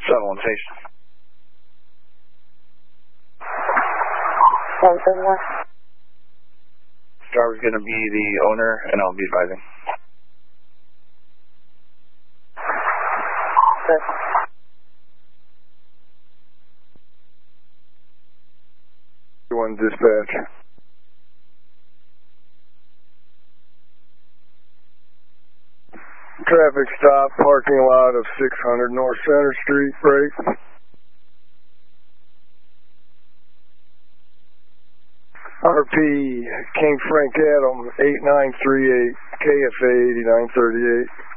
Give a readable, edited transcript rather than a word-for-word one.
7-1 station. 771. Driver's going to be the owner, and I'll be advising. Okay. One dispatch. Traffic stop, parking lot of 600 North Center Street, break. RP King Frank Adam 8938 KFA 8938.